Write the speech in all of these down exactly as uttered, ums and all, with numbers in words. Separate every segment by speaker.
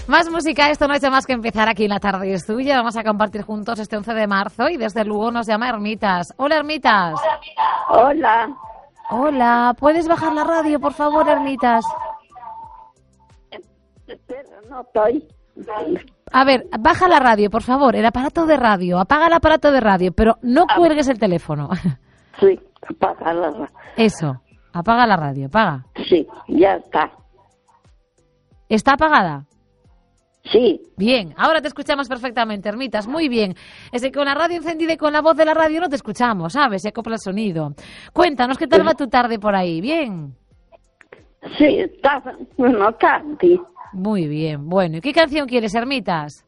Speaker 1: Más música, esto no ha hecho más que empezar aquí en La Tarde es Tuya. Vamos a compartir juntos este once de marzo y desde Lugo nos llama Hermitas. Hola, Hermitas.
Speaker 2: Hola.
Speaker 1: Hola, ¿puedes bajar la radio, por favor, Hermitas?
Speaker 2: Pero no estoy.
Speaker 1: A ver, baja la radio, por favor, el aparato de radio. Apaga el aparato de radio, pero no cuelgues el teléfono.
Speaker 2: Sí, apaga la radio.
Speaker 1: Eso, apaga la radio, apaga.
Speaker 2: Sí, ya está.
Speaker 1: ¿Está apagada?
Speaker 2: Sí.
Speaker 1: Bien, ahora te escuchamos perfectamente, Hermitas, muy bien. Es que con la radio encendida y con la voz de la radio no te escuchamos, ¿sabes? Se acopla el sonido. Cuéntanos, ¿qué tal va tu tarde por ahí? ¿Bien?
Speaker 2: Sí, está bueno, tarde.
Speaker 1: Muy bien, bueno. ¿Y qué canción quieres, Hermitas?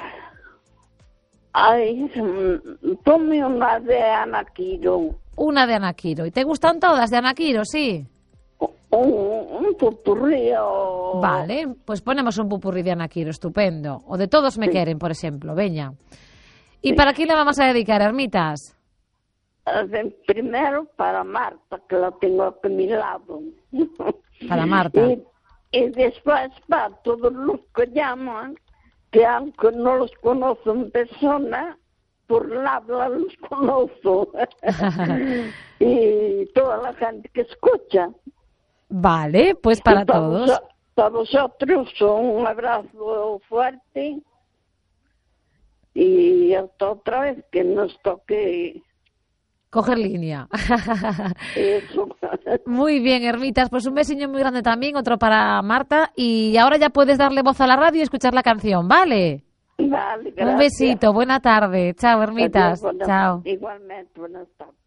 Speaker 2: Ay, ponme una de Ana Quiro.
Speaker 1: Una de Ana Quiro. ¿Y te gustan todas de Ana Quiro, sí?
Speaker 2: Un, un popurrí o...
Speaker 1: Vale, pues ponemos un pupurrí de Ana Quiro, estupendo. O de Todos me
Speaker 2: Sí.
Speaker 1: quieren, por ejemplo, veña. ¿Y
Speaker 2: Sí.
Speaker 1: para quién le vamos a dedicar, Hermitas?
Speaker 2: Eh, Primero para Marta, que la tengo aquí a mi lado.
Speaker 1: Para Marta.
Speaker 2: Y, y después para todos los que llaman, que aunque no los conozco en persona, por la habla los conozco. Y toda la gente que escucha.
Speaker 1: Vale, pues para
Speaker 2: Y para
Speaker 1: todos.
Speaker 2: vos- para vosotros un abrazo fuerte y hasta otra vez que nos toque
Speaker 1: Coger línea.
Speaker 2: eso.
Speaker 1: Muy bien, Hermitas, pues un besiño muy grande también, otro para Marta. Y ahora ya puedes darle voz a la radio y escuchar la canción, ¿vale?
Speaker 2: Vale,
Speaker 1: Un
Speaker 2: gracias.
Speaker 1: besito, buena tarde. Chao, Hermitas.
Speaker 2: Adiós, buenas-
Speaker 1: Chao.
Speaker 2: Igualmente, buenas tardes.